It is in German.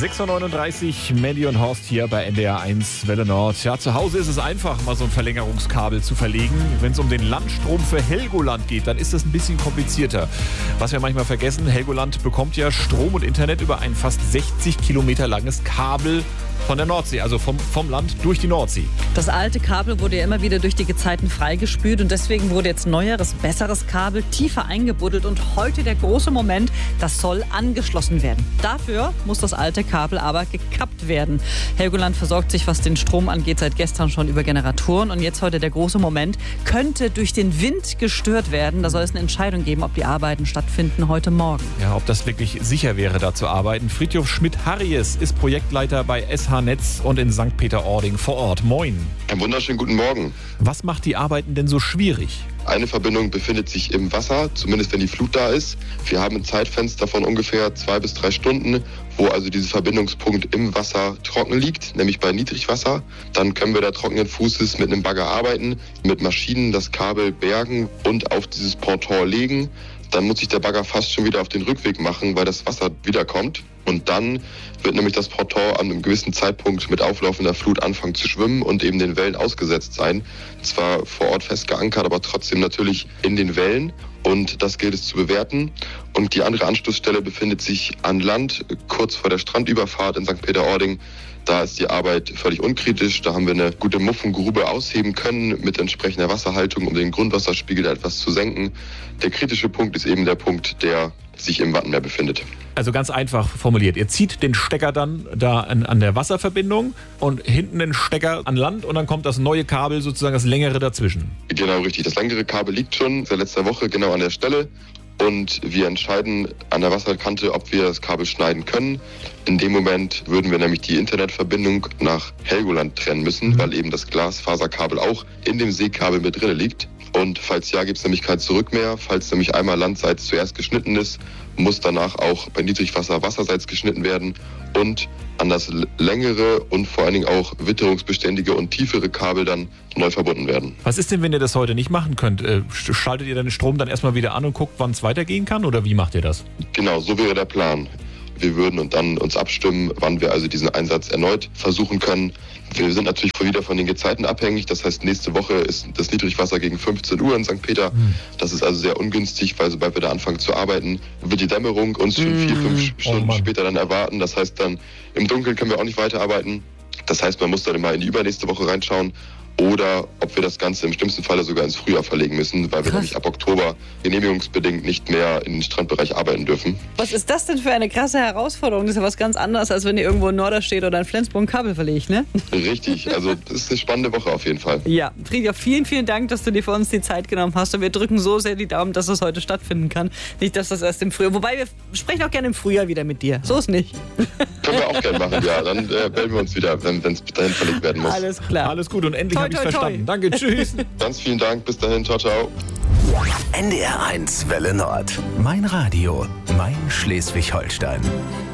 6.39 Uhr, Mandy und Horst hier bei NDR 1 Welle Nord. Ja, zu Hause ist es einfach, mal so ein Verlängerungskabel zu verlegen. Wenn es um den Landstrom für Helgoland geht, dann ist das ein bisschen komplizierter. Was wir manchmal vergessen, Helgoland bekommt ja Strom und Internet über ein fast 60 Kilometer langes Kabel von der Nordsee, also vom Land durch die Nordsee. Das alte Kabel wurde ja immer wieder durch die Gezeiten freigespült und deswegen wurde jetzt neueres, besseres Kabel tiefer eingebuddelt und heute der große Moment, das soll angeschlossen werden. Dafür muss das alte Kabel aber gekappt werden. Helgoland versorgt sich, was den Strom angeht, seit gestern schon über Generatoren und jetzt heute der große Moment, könnte durch den Wind gestört werden. Da soll es eine Entscheidung geben, ob die Arbeiten stattfinden heute Morgen. Ja, ob das wirklich sicher wäre, da zu arbeiten. Friedhof Schmidt-Harries ist Projektleiter bei SH Netz und in St. Peter-Ording vor Ort. Moin. Einen wunderschönen guten Morgen. Was macht die Arbeiten denn so schwierig? Eine Verbindung befindet sich im Wasser, zumindest wenn die Flut da ist. Wir haben ein Zeitfenster von ungefähr 2 bis 3 Stunden, wo also dieser Verbindungspunkt im Wasser trocken liegt, nämlich bei Niedrigwasser. Dann können wir da trockenen Fußes mit einem Bagger arbeiten, mit Maschinen das Kabel bergen und auf dieses Ponton legen. Dann muss sich der Bagger fast schon wieder auf den Rückweg machen, weil das Wasser wiederkommt. Und dann wird nämlich das Ponton an einem gewissen Zeitpunkt mit auflaufender Flut anfangen zu schwimmen und eben den Wellen ausgesetzt sein. Zwar vor Ort fest geankert, aber trotzdem natürlich in den Wellen. Und das gilt es zu bewerten. Und die andere Anschlussstelle befindet sich an Land, kurz vor der Strandüberfahrt in St. Peter-Ording. Da ist die Arbeit völlig unkritisch. Da haben wir eine gute Muffengrube ausheben können mit entsprechender Wasserhaltung, um den Grundwasserspiegel etwas zu senken. Der kritische Punkt ist eben der Punkt, der sich im Wattenmeer befindet. Also ganz einfach formuliert. Ihr zieht den Stecker dann da an der Wasserverbindung und hinten den Stecker an Land und dann kommt das neue Kabel, sozusagen das längere dazwischen. Genau, richtig. Das längere Kabel liegt schon seit letzter Woche genau an der Stelle. Und wir entscheiden an der Wasserkante, ob wir das Kabel schneiden können. In dem Moment würden wir nämlich die Internetverbindung nach Helgoland trennen müssen, weil eben das Glasfaserkabel auch in dem Seekabel mit drin liegt. Und falls ja, gibt es nämlich kein Zurück mehr. Falls nämlich einmal landseits zuerst geschnitten ist, muss danach auch bei Niedrigwasser wasserseits geschnitten werden und an das längere und vor allen Dingen auch witterungsbeständige und tiefere Kabel dann neu verbunden werden. Was ist denn, wenn ihr das heute nicht machen könnt? Schaltet ihr den Strom dann erstmal wieder an und guckt, wann es weitergehen kann oder wie macht ihr das? Genau, so wäre der Plan. Wir würden und dann uns abstimmen, wann wir also diesen Einsatz erneut versuchen können. Wir sind natürlich wieder von den Gezeiten abhängig. Das heißt, nächste Woche ist das Niedrigwasser gegen 15 Uhr in St. Peter. Das ist also sehr ungünstig, weil sobald wir da anfangen zu arbeiten, wird die Dämmerung uns schon 4-5 Stunden später dann erwarten. Das heißt dann, im Dunkeln können wir auch nicht weiterarbeiten. Das heißt, man muss dann immer in die übernächste Woche reinschauen. Oder ob wir das Ganze im schlimmsten Falle sogar ins Frühjahr verlegen müssen, weil wir nämlich ab Oktober genehmigungsbedingt nicht mehr in den Strandbereich arbeiten dürfen. Was ist das denn für eine krasse Herausforderung? Das ist ja was ganz anderes, als wenn ihr irgendwo in Norderstedt oder in Flensburg ein Kabel verlegt, ne? Richtig, also das ist eine spannende Woche auf jeden Fall. Ja, Friedhof, vielen, vielen Dank, dass du dir für uns die Zeit genommen hast. Und wir drücken so sehr die Daumen, dass es heute stattfinden kann. Nicht, dass das erst im Frühjahr... Wobei, wir sprechen auch gerne im Frühjahr wieder mit dir. So ist nicht. Können wir auch gerne machen, ja. Dann melden wir uns wieder, wenn es dahin verlegt werden muss. Alles klar. Alles gut und endlich habe ich es verstanden. Danke, tschüss. Ganz vielen Dank, bis dahin, ciao, ciao. NDR 1 Welle Nord. Mein Radio, mein Schleswig-Holstein.